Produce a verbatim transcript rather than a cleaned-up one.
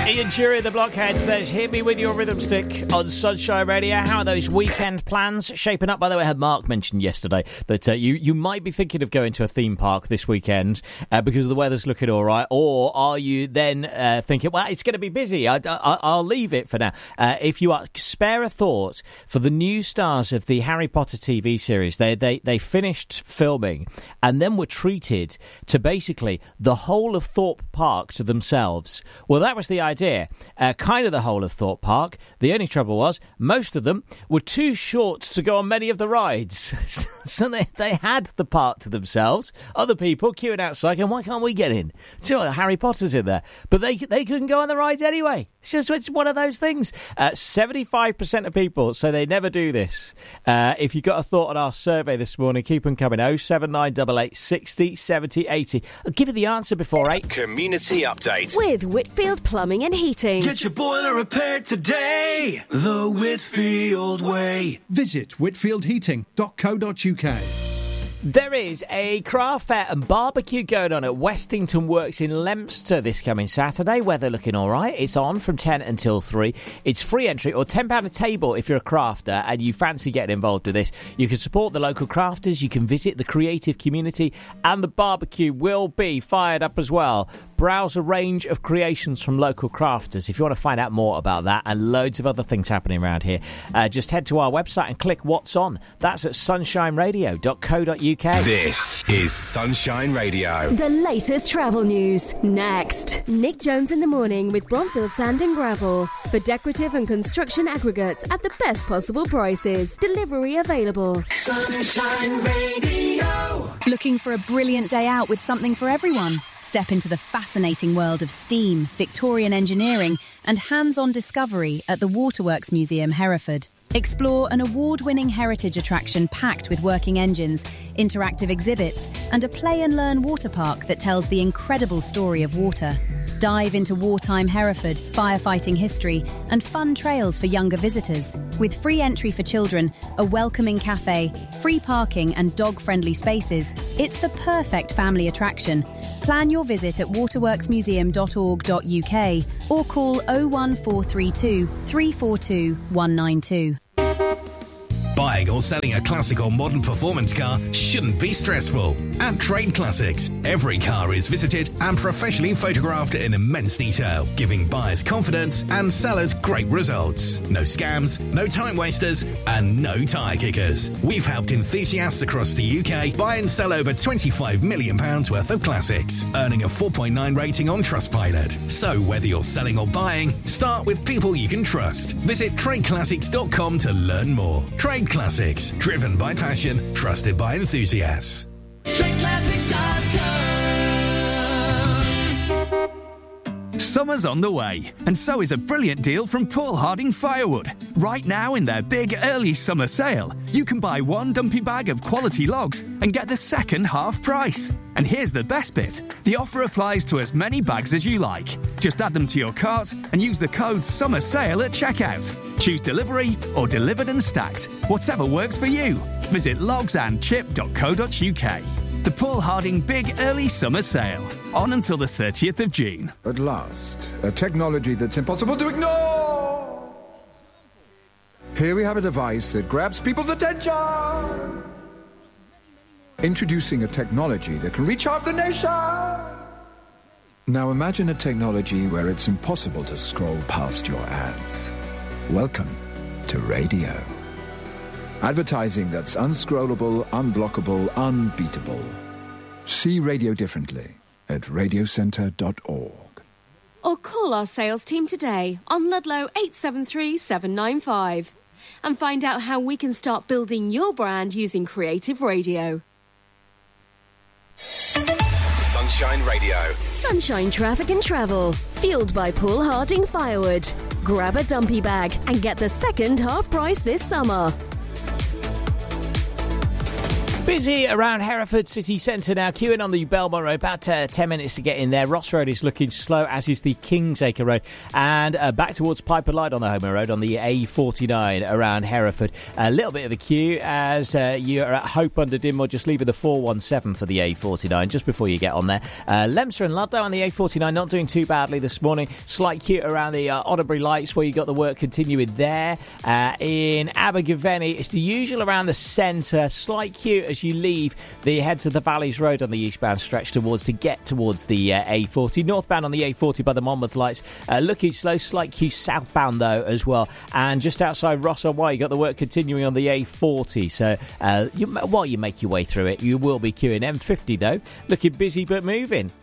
Ian Jury of the Blockheads, there's Hit Me With Your Rhythm Stick on Sunshine Radio. How are those weekend plans shaping up? By the way, I had Mark mention yesterday that uh, you, you might be thinking of going to a theme park this weekend uh, because the weather's looking all right. Or are you then uh, thinking, well, it's going to be busy, I, I, I'll leave it for now. Uh, if you are, spare a thought for the new stars of the Harry Potter T V series. They, they, they finished filming and then were treated to basically the whole of Thorpe Park to themselves. Well, that was the idea. Idea. Uh, kind of the whole of Thorpe Park. The only trouble was most of them were too short to go on many of the rides. So they, they had the park to themselves. Other people queuing outside going, why can't we get in? So Harry Potter's in there. But they they couldn't go on the rides anyway. It's just it's one of those things. Uh, seventy-five percent of people say they never do this. Uh, if you got a thought on our survey this morning, keep them coming. oh seven nine eight eight, six oh, seven oh, eight oh. I'll give you the answer before eight. Community Update. With Whitfield Plumbing and Heating. Get your boiler repaired today, the Whitfield way. Visit whitfield heating dot co dot uk. There is a craft fair and barbecue going on at Westington Works in Leominster this coming Saturday. Weather looking all right. It's on from ten until three. It's free entry or ten pounds a table if you're a crafter and you fancy getting involved with this. You can support the local crafters. You can visit the creative community and the barbecue will be fired up as well. Browse a range of creations from local crafters. If you want to find out more about that and loads of other things happening around here, uh, just head to our website and click What's On. That's at sunshine radio dot co dot uk. This is Sunshine Radio. The latest travel news. Next. Nick Jones in the morning with Bronfield Sand and Gravel. For decorative and construction aggregates at the best possible prices. Delivery available. Sunshine Radio. Looking for a brilliant day out with something for everyone? Step into the fascinating world of steam, Victorian engineering and hands-on discovery at the Waterworks Museum, Hereford. Explore an award-winning heritage attraction packed with working engines, interactive exhibits, and a play-and-learn water park that tells the incredible story of water. Dive into wartime Hereford, firefighting history, and fun trails for younger visitors. With free entry for children, a welcoming cafe, free parking, and dog-friendly spaces, it's the perfect family attraction. Plan your visit at waterworks museum dot org dot uk or call oh one four three two, three four two, one nine two. Buying or selling a classic or modern performance car shouldn't be stressful. At Trade Classics, every car is visited and professionally photographed in immense detail, giving buyers confidence and sellers great results. No scams, no time wasters, and no tyre kickers. We've helped enthusiasts across the U K buy and sell over twenty-five million pounds worth of classics, earning a four point nine rating on Trustpilot. So whether you're selling or buying, start with people you can trust. Visit trade classics dot com to learn more. Trade Classics, driven by passion, trusted by enthusiasts. trade classics dot com. Summer's on the way, and so is a brilliant deal from Paul Harding Firewood. Right now, in their big early summer sale, you can buy one dumpy bag of quality logs and get the second half price. And here's the best bit. The offer applies to as many bags as you like. Just add them to your cart and use the code Summer Sale at checkout. Choose delivery or delivered and stacked, whatever works for you. Visit logs and chip dot co dot uk. The Paul Harding Big Early Summer Sale, on until the thirtieth of June. At last, a technology that's impossible to ignore. Here we have a device that grabs people's attention. Introducing a technology that can reach half the nation. Now imagine a technology where it's impossible to scroll past your ads. Welcome to radio. Advertising that's unscrollable, unblockable, unbeatable. See radio differently at radio centre dot org. Or call our sales team today on Ludlow eight seven three, seven nine five and find out how we can start building your brand using creative radio. Sunshine Radio. Sunshine Traffic and Travel. Fueled by Paul Harding Firewood. Grab a dumpy bag and get the second half price this summer. Busy around Hereford city centre now, queuing on the Belmont Road, about uh, ten minutes to get in there. Ross Road is looking slow, as is the Kingsacre Road. And uh, back towards Piper Light on the Homer Road on the A forty-nine around Hereford. A little bit of a queue as uh, you're at Hope under Dinmore, just leaving the four one seven for the A forty-nine just before you get on there. Uh, Lemster and Ludlow on the A forty-nine, not doing too badly this morning. Slight queue around the uh, Otterbury Lights where you got the work continuing there. Uh, in Abergavenny, it's the usual around the centre. Slight queue as you leave the Heads of the Valleys Road on the eastbound stretch towards to get towards the uh, A forty. Northbound on the A forty by the Monmouth Lights. Uh, looking slow, slight queue southbound though as well. And just outside Ross on Wye, you got the work continuing on the A forty. So uh, you, while you make your way through it, you will be queuing. M fifty though, looking busy but moving.